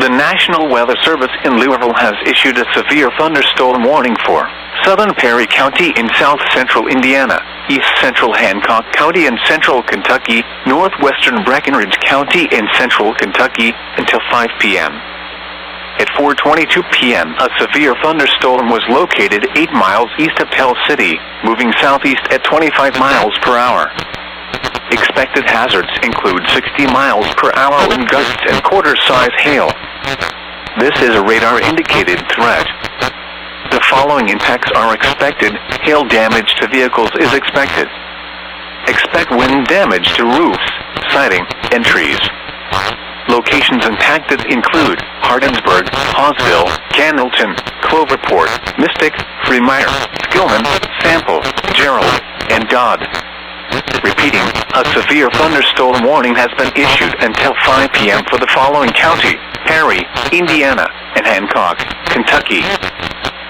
The National Weather Service in Louisville has issued a severe thunderstorm warning for southern Perry County in south-central Indiana, east-central Hancock County in central Kentucky, northwestern Breckinridge County in central Kentucky, until 5 p.m. At 4:22 p.m., a severe thunderstorm was located 8 miles east of Tell City, moving southeast at 25 miles per hour. Expected hazards include 60 miles per hour wind gusts and quarter-size hail. This is a radar-indicated threat. The following impacts are expected. Hail damage to vehicles is expected. Expect wind damage to roofs, siding, and trees. Locations impacted include Hardinsburg, Hawesville, Candleton, Cloverport, Mystic, Freemire, Skillman, Sample, Gerald, and Dodd. Repeating, a severe thunderstorm warning has been issued until 5 p.m. for the following county: Perry, Indiana, and Hancock, Kentucky.